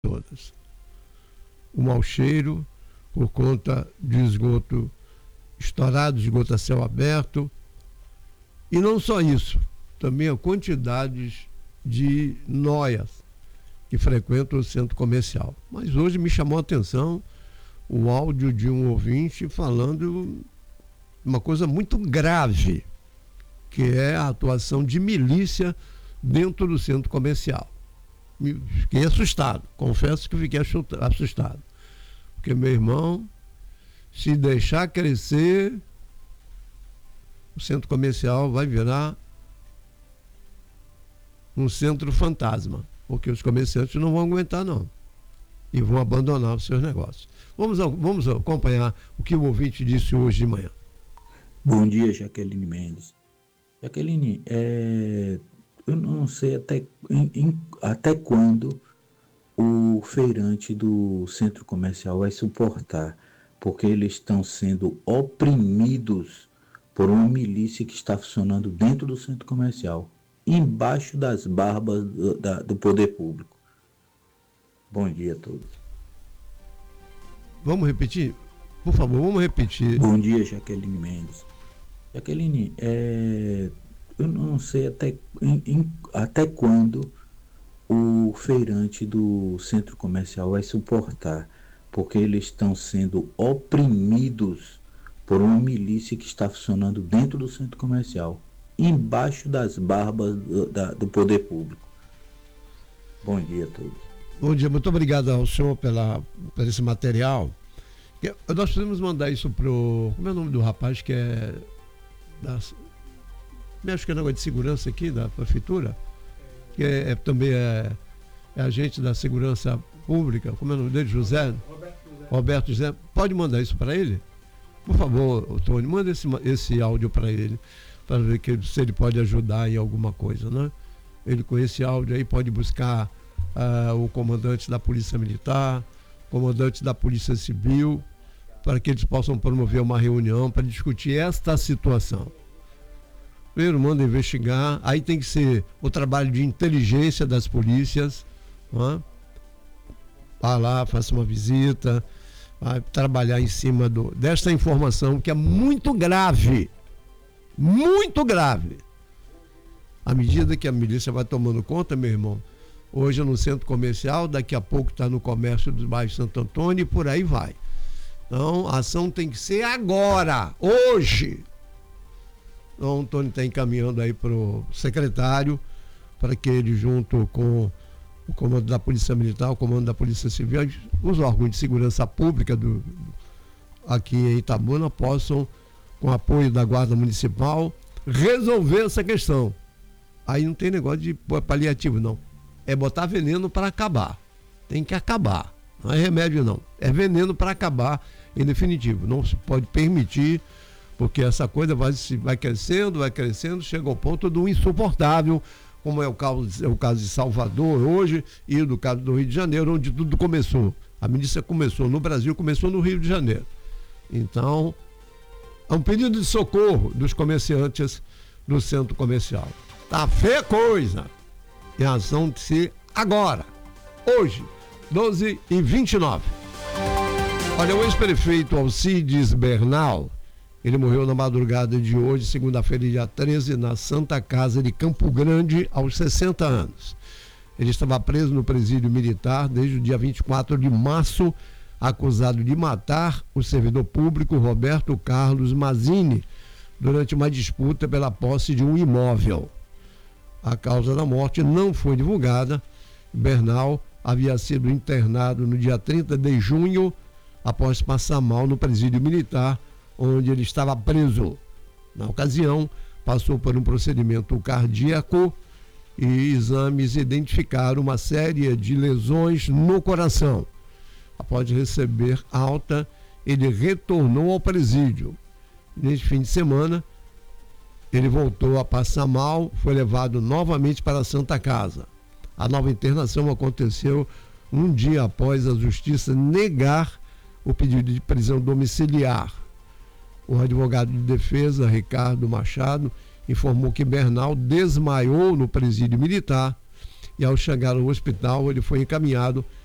todas. O mau cheiro, por conta de esgoto estourado, esgoto a céu aberto. E não só isso, também a quantidade de noias que frequentam o centro comercial. Mas hoje me chamou a atenção o áudio de um ouvinte falando uma coisa muito grave, que é a atuação de milícia dentro do centro comercial. Fiquei assustado, confesso que fiquei assustado. Porque, meu irmão, se deixar crescer, o centro comercial vai virar um centro fantasma, porque os comerciantes não vão aguentar, não, e vão abandonar os seus negócios. Vamos acompanhar o que o ouvinte disse hoje de manhã. Bom dia, Jaqueline Mendes. Jaqueline, eu não sei até quando o feirante do centro comercial vai suportar, porque eles estão sendo oprimidos por uma milícia que está funcionando dentro do centro comercial, embaixo das barbas do poder público. Bom dia a todos. Vamos repetir? Por favor, vamos repetir. Bom dia, Jaqueline Mendes. Jaqueline, eu não sei até quando o feirante do centro comercial vai suportar, porque eles estão sendo oprimidos por uma milícia que está funcionando dentro do centro comercial, embaixo das barbas do poder público. Bom dia a todos. Bom dia, muito obrigado ao senhor por esse material. Nós podemos mandar isso pro... Como é o nome do rapaz que é... acho que é negócio de segurança aqui da prefeitura, que também é agente da segurança pública. Como é o nome dele? Roberto José. Pode mandar isso para ele? Por favor, Tony, manda esse áudio para ele, para ver se ele pode ajudar em alguma coisa, né? Ele com esse áudio aí pode buscar o comandante da Polícia Militar, comandante da Polícia Civil, para que eles possam promover uma reunião para discutir esta situação. Primeiro manda investigar, aí tem que ser o trabalho de inteligência das polícias, né? Vá lá, faça uma visita, vai trabalhar em cima desta informação que é muito grave, à medida que a milícia vai tomando conta, meu irmão. Hoje no centro comercial, daqui a pouco está no comércio dos bairros Santo Antônio e por aí vai. Então a ação tem que ser agora, hoje. Então o Antônio está encaminhando aí para o secretário, para que ele, junto com o comando da Polícia Militar, o comando da Polícia Civil, os órgãos de segurança pública aqui em Itabuna possam, com apoio da Guarda Municipal, resolver essa questão. Aí não tem negócio de paliativo, não. É botar veneno para acabar. Tem que acabar. Não é remédio, não. É veneno para acabar, em definitivo. Não se pode permitir, porque essa coisa vai crescendo, chega ao ponto do insuportável, como é o caso de Salvador hoje e do caso do Rio de Janeiro, onde tudo começou. A milícia começou no Brasil, começou no Rio de Janeiro. Então, é um pedido de socorro dos comerciantes do centro comercial. Tá feia coisa. E a ação de ser agora, hoje, 12h29. Olha, o ex-prefeito Alcides Bernal, ele morreu na madrugada de hoje, segunda-feira, dia 13, na Santa Casa de Campo Grande, aos 60 anos. Ele estava preso no presídio militar desde o dia 24 de março, acusado de matar o servidor público Roberto Carlos Mazzini durante uma disputa pela posse de um imóvel. A causa da morte não foi divulgada. Bernal havia sido internado no dia 30 de junho, após passar mal no presídio militar, onde ele estava preso. Na ocasião, passou por um procedimento cardíaco e exames identificaram uma série de lesões no coração. Após receber alta, ele retornou ao presídio. Neste fim de semana, ele voltou a passar mal, foi levado novamente para a Santa Casa. A nova internação aconteceu um dia após a Justiça negar o pedido de prisão domiciliar. O advogado de defesa, Ricardo Machado, informou que Bernal desmaiou no presídio militar e, ao chegar ao hospital, ele foi encaminhado